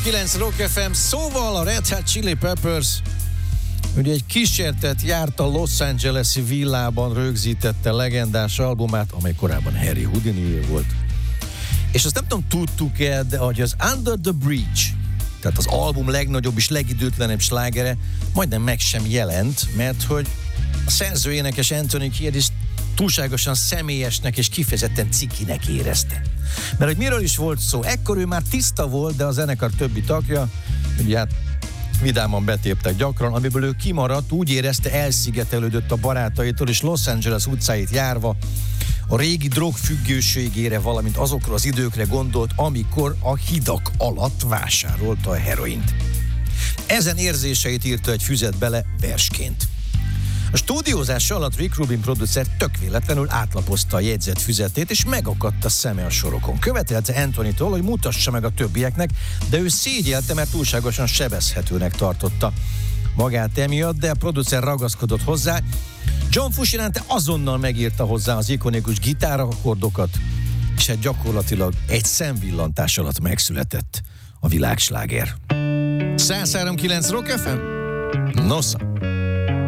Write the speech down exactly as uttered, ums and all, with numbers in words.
kilenc Rock ef em, szóval a Red Hot Chili Peppers ugye egy kísértet járt a Los Angeles-i villában, rögzítette legendás albumát, amely korábban Harry Houdinié volt. És azt nem tudom, tudtuk-e, de hogy az Under the Bridge, tehát az album legnagyobb és legidőtlenebb slágere majdnem meg sem jelent, mert hogy a szerző-énekes Anthony Kiedis túlságosan személyesnek és kifejezetten cikinek érezte. Mert hogy miről is volt szó? Ekkor ő már tiszta volt, de a zenekar többi tagja, ugye hát vidáman betéptek gyakran, amiből ő kimaradt, úgy érezte, elszigetelődött a barátaitól, és Los Angeles utcáit járva a régi drogfüggőségére, valamint azokra az időkre gondolt, amikor a hidak alatt vásárolta a heroint. Ezen érzéseit írta egy füzet bele versként. A stúdiózása alatt Rick Rubin producer tök véletlenül átlapozta a jegyzett füzetét, és megakadt a szeme a sorokon. Követelte Anthony-tól, hogy mutassa meg a többieknek, de ő szégyelte, mert túlságosan sebezhetőnek tartotta magát emiatt, de a producer ragaszkodott hozzá. John Frusciante azonnal megírta hozzá az ikonikus gitárakkordokat, és hát gyakorlatilag egy szemvillantás alatt megszületett a világsláger. száz három kilenc Rock ef em? Nosza!